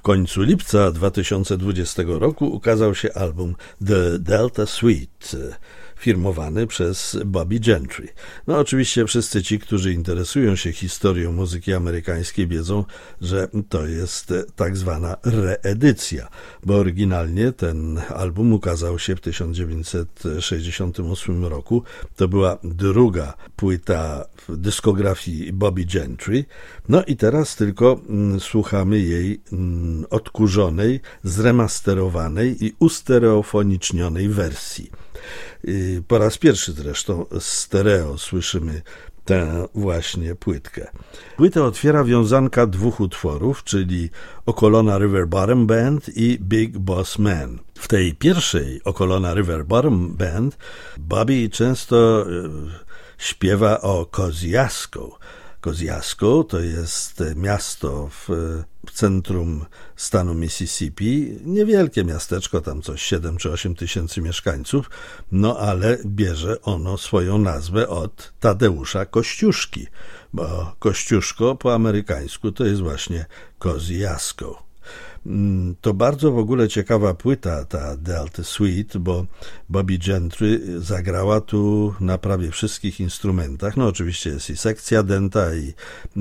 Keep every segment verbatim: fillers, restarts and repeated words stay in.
końcu lipca dwa tysiące dwudziestego roku ukazał się album The Delta Suite, firmowany przez Bobby Gentry. No oczywiście wszyscy ci, którzy interesują się historią muzyki amerykańskiej, wiedzą, że to jest tak zwana reedycja, bo oryginalnie ten album ukazał się w tysiąc dziewięćset sześćdziesiątym ósmym roku. To była druga płyta w dyskografii Bobby Gentry. No i teraz tylko mm, słuchamy jej mm, odkurzonej, zremasterowanej i ustereofonicznionej wersji. Po raz pierwszy zresztą stereo słyszymy tę właśnie płytkę. Płytę otwiera wiązanka dwóch utworów, czyli Okolona River Bottom Band i Big Boss Man. W tej pierwszej Okolona River Bottom Band Bobby często śpiewa o Kosciuszko. Kosciuszko to jest miasto w centrum stanu Mississippi, niewielkie miasteczko, tam coś siedem czy osiem tysięcy mieszkańców, no ale bierze ono swoją nazwę od Tadeusza Kościuszki, bo Kościuszko po amerykańsku to jest właśnie Kosciuszko. To bardzo w ogóle ciekawa płyta, ta Delta Suite, bo Bobby Gentry zagrała tu na prawie wszystkich instrumentach. No oczywiście jest i sekcja dęta, i,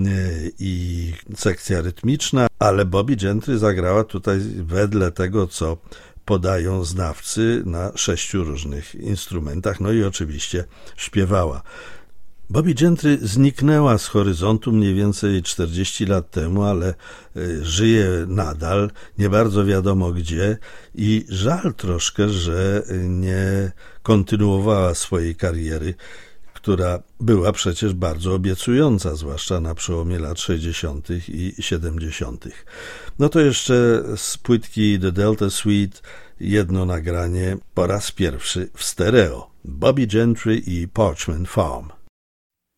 i sekcja rytmiczna, ale Bobby Gentry zagrała tutaj wedle tego, co podają znawcy, na sześciu różnych instrumentach, no i oczywiście śpiewała. Bobby Gentry zniknęła z horyzontu mniej więcej czterdzieści lat temu, ale żyje nadal, nie bardzo wiadomo gdzie i żal troszkę, że nie kontynuowała swojej kariery, która była przecież bardzo obiecująca, zwłaszcza na przełomie lat sześćdziesiątych i siedemdziesiątych. No to jeszcze z płytki The Delta Suite jedno nagranie po raz pierwszy w stereo. Bobby Gentry i Parchman Farm.